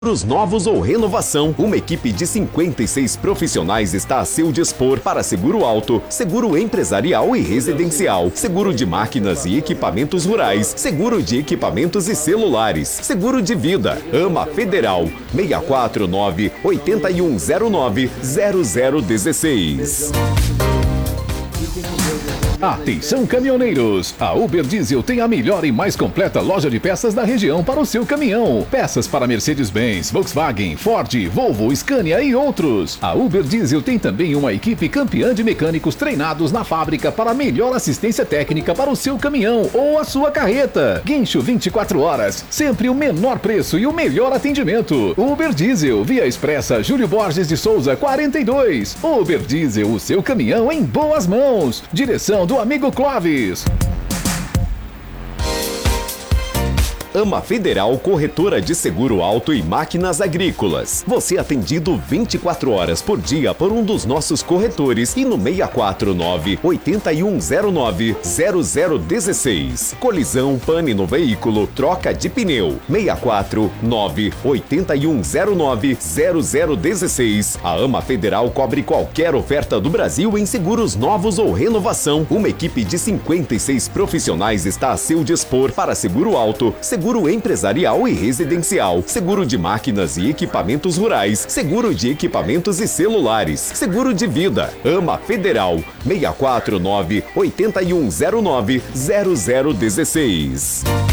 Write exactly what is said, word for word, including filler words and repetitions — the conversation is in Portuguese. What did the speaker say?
Seguros novos ou renovação, uma equipe de cinquenta e seis profissionais está a seu dispor para seguro auto, seguro empresarial e residencial, seguro de máquinas e equipamentos rurais, seguro de equipamentos e celulares, seguro de vida. AMA Federal, seis quatro nove, oito um zero nove, zero zero um seis. Atenção, caminhoneiros! A Uber Diesel tem a melhor e mais completa loja de peças da região para o seu caminhão. Peças para Mercedes-Benz, Volkswagen, Ford, Volvo, Scania e outros. A Uber Diesel tem também uma equipe campeã de mecânicos treinados na fábrica para melhor assistência técnica para o seu caminhão ou a sua carreta. Guincho vinte e quatro horas, sempre o menor preço e o melhor atendimento. Uber Diesel, Via Expressa Júlio Borges de Souza, quarenta e dois. Uber Diesel, o seu caminhão em boas mãos. Direção do amigo Clóvis. AMA Federal Corretora de Seguro Auto e Máquinas Agrícolas. Você atendido vinte e quatro horas por dia por um dos nossos corretores e no seis quatro nove, oito um zero nove, zero zero um seis. Colisão, pane no veículo, troca de pneu. seis quatro nove, oito um zero nove, zero zero um seis. A AMA Federal cobre qualquer oferta do Brasil em seguros novos ou renovação. Uma equipe de cinquenta e seis profissionais está a seu dispor para seguro auto, seguro Seguro empresarial e residencial, seguro de máquinas e equipamentos rurais, seguro de equipamentos e celulares, seguro de vida. AMA Federal, seis quatro nove, oito um zero nove, zero zero um seis.